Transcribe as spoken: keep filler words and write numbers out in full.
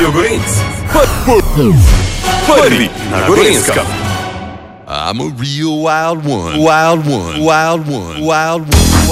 Radio Gorenc. Prvi na Gorenskem. I'm a real wild one, wild one, wild one, wild one.